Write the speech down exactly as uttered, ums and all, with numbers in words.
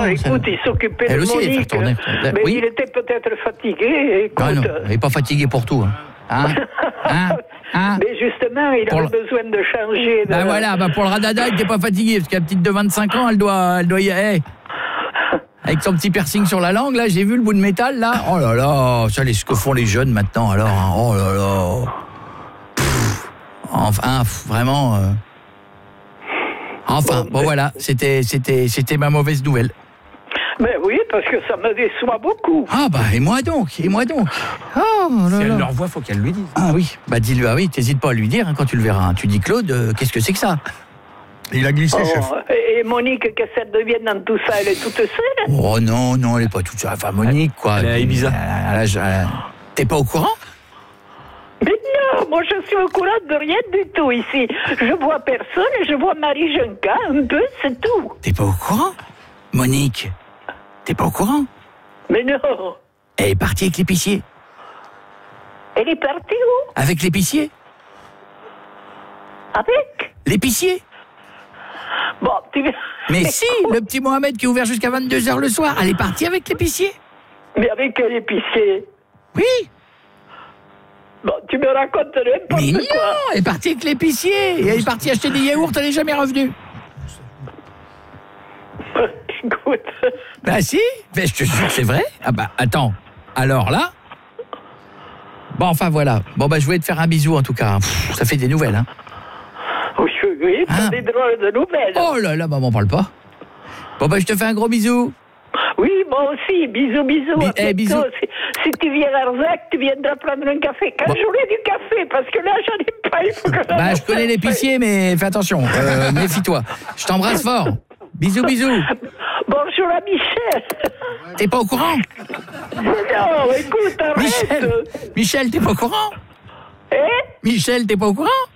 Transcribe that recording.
oh, écoute, ça... il s'occupait elle de aussi, Monique. Tourner... Mais oui. Il était peut-être fatigué. Écoute. Ah non, il n'est pas fatigué pour tout. Hein, hein, hein mais justement, il pour avait le... besoin de changer. De... Ben voilà, ben pour le radada, il n'était pas fatigué, parce qu'à petite de vingt-cinq ans, elle doit, elle doit y aller. Avec son petit piercing sur la langue, là, j'ai vu le bout de métal, là. Oh là là, ça, ce que font les jeunes maintenant, alors. Hein. Oh là là. Pff, enfin, vraiment... Euh... Enfin, bon, bon voilà, c'était, c'était, c'était ma mauvaise nouvelle. Mais oui, parce que ça me déçoit beaucoup. Ah bah, et moi donc, et moi donc. Oh là si elle là. le revoit, faut qu'elle lui dise. Ah oui, bah dis-lui, ah oui, t'hésites pas à lui dire hein, quand tu le verras. Hein. Tu dis, Claude, euh, qu'est-ce que c'est que ça? Il a glissé, oh, chef. Et Monique, qu'est-ce qu'elle devienne dans tout ça? Elle est toute seule? Oh non, non, elle est pas toute seule. Enfin, Monique, quoi. Elle est à Ibiza. T'es pas au courant? Mais non, moi je suis au courant de rien du tout ici. Je vois personne et je vois Marie Junca un peu, c'est tout. T'es pas au courant? Monique, t'es pas au courant? Mais non. Elle est partie avec l'épicier. Elle est partie où? Avec l'épicier. Avec? L'épicier. Bon, tu... Mais si, le petit Mohamed qui est ouvert jusqu'à vingt-deux heures le soir, elle est partie avec l'épicier. Mais avec quel épicier? Oui. Bon, tu me racontes n'importe Mais non, quoi. elle est partie avec l'épicier. Et elle est partie acheter des yaourts, elle n'est jamais revenue. Écoute. Bah si, mais je te jure que c'est vrai. Ah bah attends, alors là... Bon, enfin voilà. Bon bah je voulais te faire un bisou en tout cas. Pff, ça fait des nouvelles, hein. Oui, oui, c'est ah. des drôles de nouvelles. Oh là là, bah m'en parle pas. Bon bah je te fais un gros bisou. Oui, moi aussi, bisous, bisous. Bi- eh, bisous. Si, si tu viens à Arzac, tu viendras prendre un café. Quand bon. j'aurai du café, parce que là, j'en ai pas, il faut que... Bah, je connais l'épicier, mais fais attention, euh, méfie-toi. Je t'embrasse fort. Bisous, bisous. Bonjour à Michel. T'es pas au courant? Non, écoute, arrête. Michel, Michel, t'es pas au courant? Eh? Michel, t'es pas au courant?